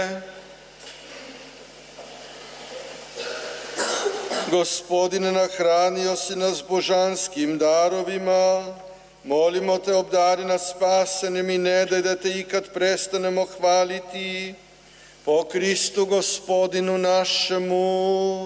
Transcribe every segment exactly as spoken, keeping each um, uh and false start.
Gospodine, nahranio si nas božanskim darovima, molimo te, obdari nas spasenim i ne daj da te ikad prestanemo hvaliti. Po Kristu Gospodinu našemu.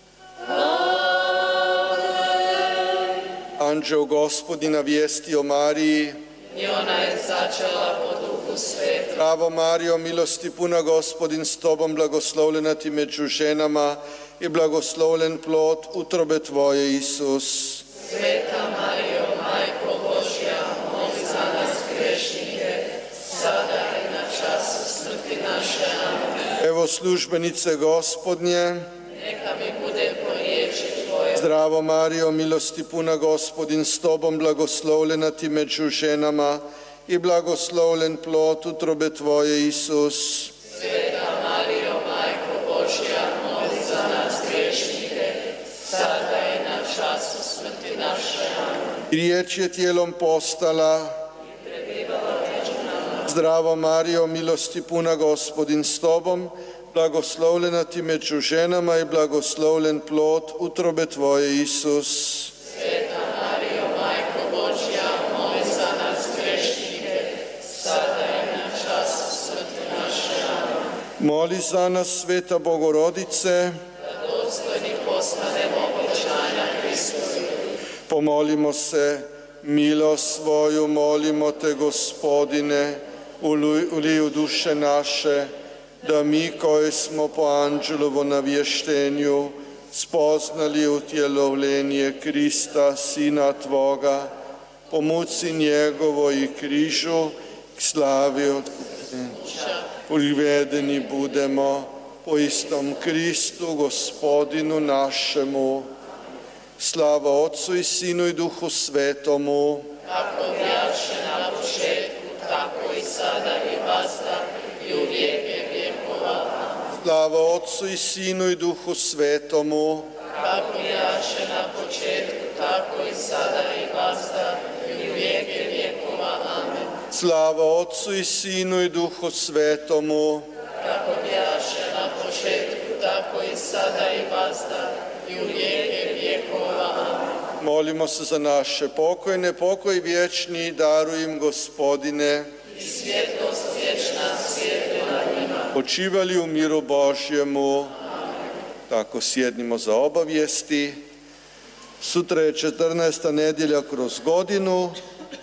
Amen. Anđeo Gospodin navijestio Mariji, I ona je začela po Duhu Svetom. Zdravo Marijo, milosti puna, Gospodin s tobom, blagoslovljena ti među ženama i blagoslovljen plod utrobe tvoje, Isus. Sveta Marijo, Majko Božja, moli za nas grešnike, sada i na času smrti naše. Amen. Evo službenice Gospodnje, Neka mi bude po riječi tvoje. Zdravo Marijo, milosti puna, Gospodin s tobom, blagoslovljena ti među ženama i blagoslovljen plod utrobe tvoje, Isus. Sveta Marijo, Majko Božja, moli za nas grešnike, sada i na času smrti naše. Amen. Riječ je tijelom postala. Zdravo Marijo, milosti puna, Gospodin s tobom, blagoslovljena ti među ženama i blagoslovljen plod utrobe tvoje, Isus. Sveta Marijo, Majko Božja, moli za nas grešnike, sada i na času smrti naše. Amen. Moli za nas, Sveta Bogorodice, Da dostojni postanemo obećanja Hristovi. pomolimo se, milost svoju molimo te, Gospodine, ulij u duše naše, da mi koji smo po anđelovo navještenju spoznali utjelovljenje Krista, Sina Tvoga, po muci njegovo i križu, k slavi privedeni budemo po istom Kristu, Gospodinu našemu. Slava Otcu i Sinu i Duhu Svetomu. Kako bjaše na početku, tako i sada i vazda i u vijeke vjekova. Slava Otcu i Sinu i Duhu Svetomu. Kako bjaše na početku, tako i sada i vazda i u vijeke vjekova. Amen. Slava Otcu i Sinu i Duhu Svetomu. Kako bjaše na početku, tako i sada i vazda i u vijeke vjekova. Amen. Molimo se za naše pokojne, pokoj vječni daruj im, Gospodine. I svjetlost vječna svijetli na njima. Počivali u miru Božjemu. Tako sjednimo za obavijesti. Sutra je četrnaesta nedjelja kroz godinu.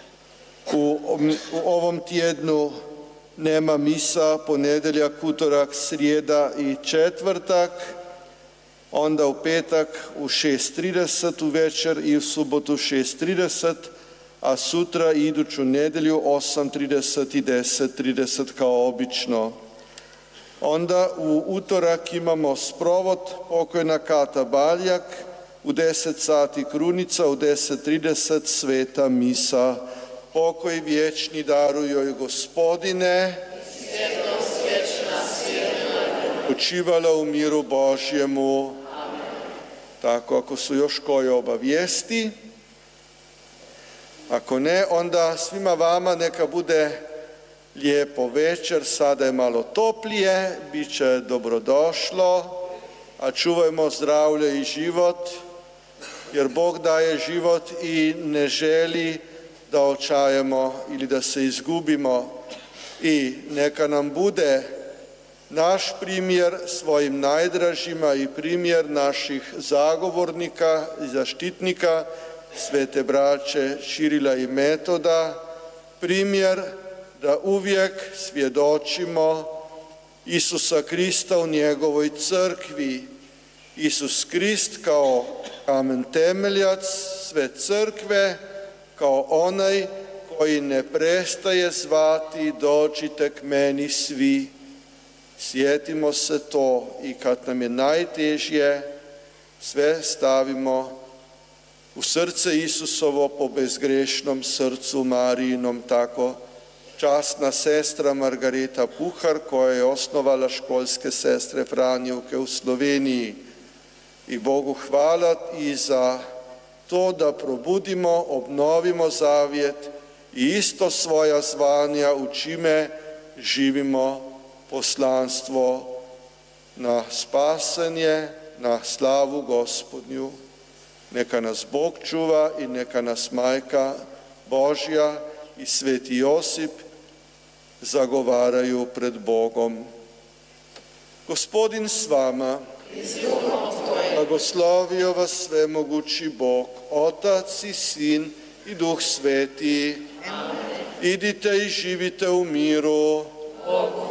U, u ovom tjednu nema misa, ponedjeljak, utorak, srijeda i četvrtak. Onda u petak u šest trideset u večer i u subotu šest trideset, a sutra i iduću nedjelju osam trideset i deset trideset kao obično. Onda u utorak imamo sprovod pokojna Kata Baljak, u deset sati krunica, u deset trideset sveta misa. Pokoj vječni daruj joj, Gospodine. Svjetlost vječna svijetli na njima. Počivala u miru Božjemu. Amen. Tako, ako su još koje obavijesti. Ako ne, onda svima vama neka bude lijepo večer, sada je malo toplije, bit će dobrodošlo, a čuvajmo zdravlje i život, jer Bog daje život i ne želi da očajemo ili da se izgubimo. I neka nam bude naš primjer svojim najdražima i primjer naših zagovornika i zaštitnika, svete braće Čirila i Metoda, primjer da uvijek svjedočimo Isusa Krista u njegovoj crkvi. Isus Krist kao kamen temeljac sve crkve, kao onaj koji ne prestaje zvati dođite k meni svi. Sjetimo se to i kad nam je najtežje, sve stavimo u srce Isusovo po bezgrešnom srcu Marijinom. Tako časna sestra Margareta Puhar, koja je osnovala školske sestre Franjevke u Sloveniji. I Bogu hvala i za to da probudimo, obnovimo zavjet i isto svoja zvanja u čime živimo poslanstvo na spasenje, na slavu Gospodnju. Neka nas Bog čuva i neka nas Majka Božja i Sveti Josip zagovaraju pred Bogom. Gospodin s vama, blagoslovio vas svemogući Bog, Otac i Sin i Duh Sveti. Amen. Idite i živite u miru. Bogu